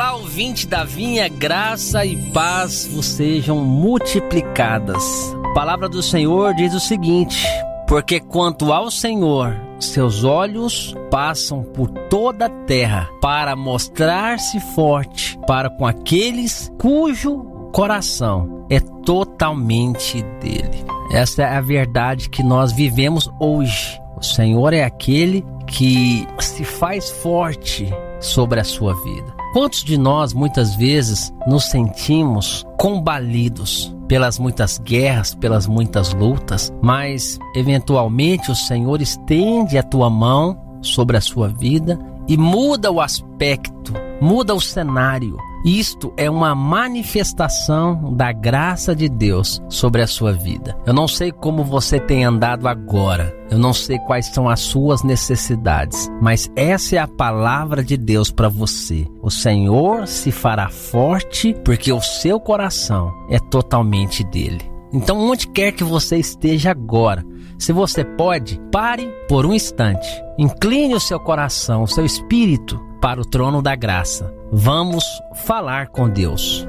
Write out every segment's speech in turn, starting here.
Olá, ouvinte da Vinha, graça e paz vos sejam multiplicadas. A palavra do Senhor diz o seguinte: porque quanto ao Senhor, seus olhos passam por toda a terra para mostrar-se forte para com aqueles cujo coração é totalmente dele. Essa é a verdade que nós vivemos hoje. O Senhor é aquele que se faz forte sobre a sua vida. Quantos de nós muitas vezes nos sentimos combalidos pelas muitas guerras, pelas muitas lutas, mas eventualmente o Senhor estende a tua mão sobre a sua vida e muda o aspecto, muda o cenário. Isto é uma manifestação da graça de Deus sobre a sua vida. Eu não sei como você tem andado agora, eu não sei quais são as suas necessidades, mas essa é a palavra de Deus para você. O Senhor se fará forte porque o seu coração é totalmente dele. Então, onde quer que você esteja agora, se você pode, pare por um instante, incline o seu coração, o seu espírito para o trono da graça. Vamos falar com Deus.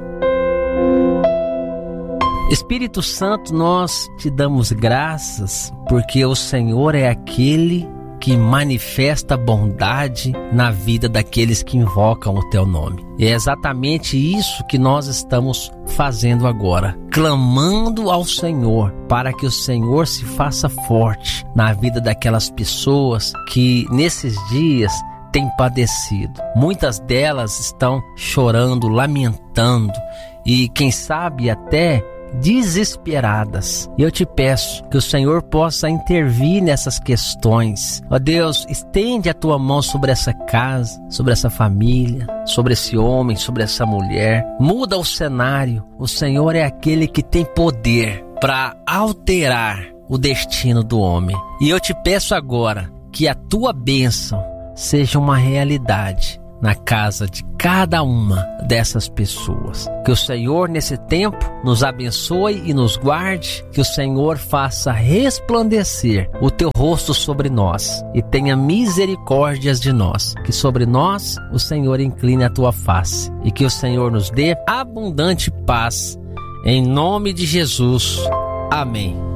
Espírito Santo, nós te damos graças porque o Senhor é aquele que manifesta bondade na vida daqueles que invocam o teu nome. E é exatamente isso que nós estamos fazendo agora, clamando ao Senhor para que o Senhor se faça forte na vida daquelas pessoas que nesses dias têm padecido. Muitas delas estão chorando, lamentando e quem sabe até desesperadas. E eu te peço que o Senhor possa intervir nessas questões. Ó Deus, estende a tua mão sobre essa casa, sobre essa família, sobre esse homem, sobre essa mulher. Muda o cenário. O Senhor é aquele que tem poder para alterar o destino do homem. E eu te peço agora que a tua bênção seja uma realidade na casa de cada uma dessas pessoas. Que o Senhor nesse tempo nos abençoe e nos guarde, que o Senhor faça resplandecer o teu rosto sobre nós e tenha misericórdias de nós, que sobre nós o Senhor incline a tua face e que o Senhor nos dê abundante paz, em nome de Jesus. Amém.